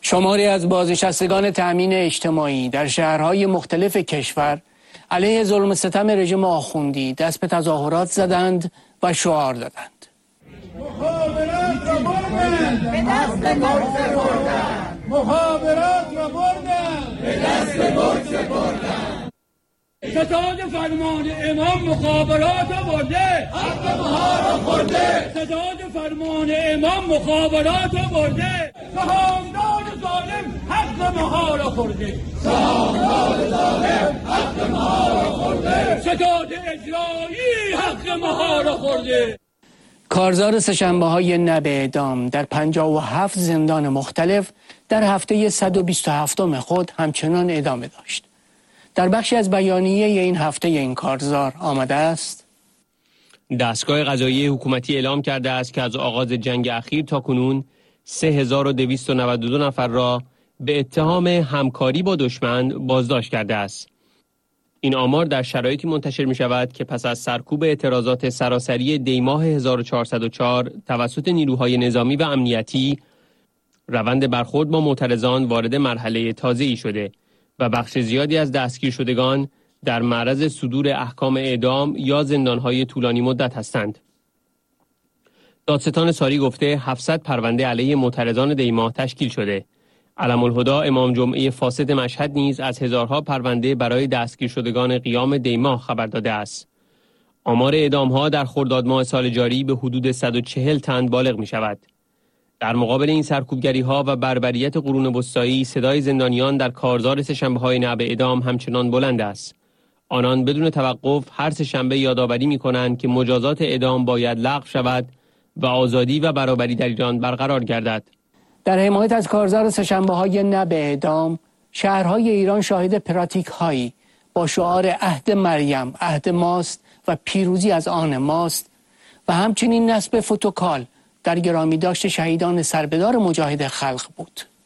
شماری از بازنشستگان تأمین اجتماعی در شهرهای مختلف کشور علیه ظلم و ستم رژیم آخوندی دست به تظاهرات زدند و شعار دادند. مخابرات را بردن، به دست برج بردن. مخابرات را بردن، به دست برج بردن. ستاد فرمان امام مخابرات را برده، حق ما را خورده. ستاد فرمان امام مخابرات را برده. سهامدار ظالم حق ما را خورده. سهامدار ظالم حق ما را خورده. ستاد اجرایی حق ما را خورده. کارزار سه‌شنبه‌های نه به اعدام در 57 زندان مختلف در هفته 127 خود همچنان ادامه داشت. در بخشی از بیانیه این هفته این کارزار آمده است: دستگاه قضایی حکومتی اعلام کرده است که از آغاز جنگ اخیر تا کنون 3292 نفر را به اتهام همکاری با دشمن بازداشت کرده است. این آمار در شرایطی منتشر می شود که پس از سرکوب اعتراضات سراسری دیماه 1404 توسط نیروهای نظامی و امنیتی، روند برخورد با معترضان وارد مرحله تازه‌ای شده و بخش زیادی از دستگیر شدگان در معرض صدور احکام اعدام یا زندانهای طولانی مدت هستند. دادستان ساری گفته 700 پرونده علیه معترضان دیماه تشکیل شده. علم‌الهدی امام جمعه فاسد مشهد نیز از هزارها پرونده برای دستگیر شدگان قیام دیماه خبر داده است. آمار اعدام‌ها در خرداد ماه سال جاری به حدود 140 تن بالغ می شود. در مقابل این سرکوبگری‌ها و بربریت قرون وسطایی، صدای زندانیان در کارزار سه‌شنبه‌های نه به اعدام همچنان بلند است. آنان بدون توقف هر سه‌شنبه یادآوری می‌کنند که مجازات اعدام باید لغو شود و آزادی و برابری در ایران برقرار گردد. در حمایت از کارزار سه‌شنبه‌های نه به اعدام، شهرهای ایران شاهد پراتیک‌هایی با شعار عهد مریم، عهد ماست و پیروزی از آن ماست و همچنین نصب فوتوکال در گرامیداشت شهیدان سربدار مجاهد خلق بود.